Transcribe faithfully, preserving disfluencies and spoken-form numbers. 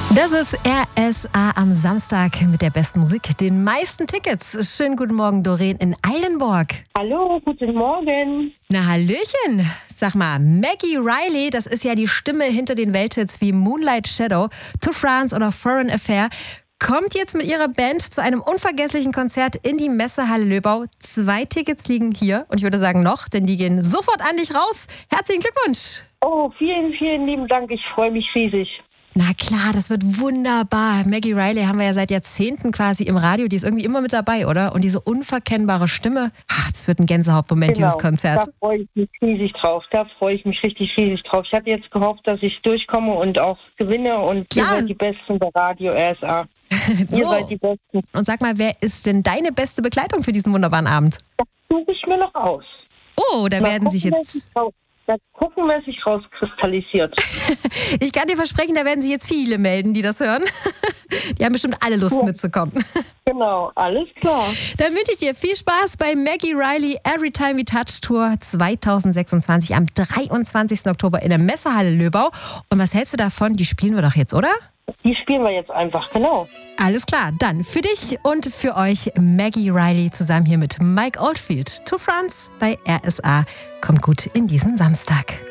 Das ist R S A am Samstag mit der besten Musik, den meisten Tickets. Schönen guten Morgen, Doreen in Eilenburg. Hallo, guten Morgen. Na, hallöchen. Sag mal, Maggie Reilly, das ist ja die Stimme hinter den Welthits wie Moonlight Shadow, To France oder Foreign Affair, kommt jetzt mit ihrer Band zu einem unvergesslichen Konzert in die Messehalle Löbau. Zwei Tickets liegen hier und ich würde sagen noch, denn die gehen sofort an dich raus. Herzlichen Glückwunsch. Oh, vielen, vielen lieben Dank. Ich freue mich riesig. Na klar, das wird wunderbar. Maggie Reilly haben wir ja seit Jahrzehnten quasi im Radio. Die ist irgendwie immer mit dabei, oder? Und diese unverkennbare Stimme, ach, das wird ein Gänsehautmoment, Genau, dieses Konzert. Da freue ich mich riesig drauf. Da freue ich mich richtig riesig drauf. Ich hatte jetzt gehofft, dass ich durchkomme und auch gewinne. Und Klar. ihr seid die Besten bei Radio R S A. So. Ihr seid die Besten. Und sag mal, wer ist denn deine beste Begleitung für diesen wunderbaren Abend? Das suche ich mir noch aus. Oh, da Mal werden sich gucken, jetzt... wer sich raus- Mal gucken, wer sich rauskristallisiert. Ich kann dir versprechen, da werden sich jetzt viele melden, die das hören. Die haben bestimmt alle Lust Ja. mitzukommen. Genau, alles klar. Dann wünsche ich dir viel Spaß bei Maggie Reilly Every Time We Touch Tour zwanzig sechsundzwanzig am dreiundzwanzigsten Oktober in der Messehalle Löbau. Und was hältst du davon? Die spielen wir doch jetzt, oder? Die spielen wir jetzt einfach, genau. Alles klar, dann für dich und für euch Maggie Reilly zusammen hier mit Mike Oldfield. To France bei R S A. Kommt gut in diesen Samstag.